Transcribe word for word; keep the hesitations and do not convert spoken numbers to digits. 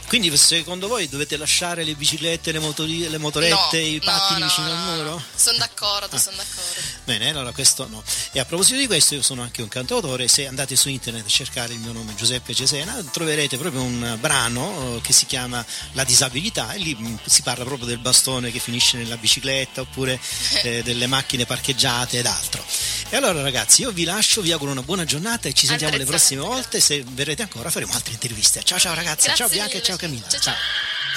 Quindi secondo voi dovete lasciare le biciclette, le, motori, le motorette, no, i pattini no, vicino no, al no, muro? No. Sono d'accordo, ah. sono d'accordo. Bene, allora questo no. E a proposito di questo, io sono anche un cantautore. Se andate su internet a cercare il mio nome Giuseppe Cesena, troverete proprio un brano che si chiama La disabilità, e lì si parla proprio del bastone che finisce nella bicicletta, oppure eh, delle macchine parcheggiate ed altro. E allora ragazzi, io vi lascio, vi auguro una buona giornata e ci sentiamo le prossime volte. Se verrete ancora faremo altre interviste. Ciao ciao ragazzi, Grazie ciao Bianca mille. e ciao Camilla. Ciao, ciao. Ciao.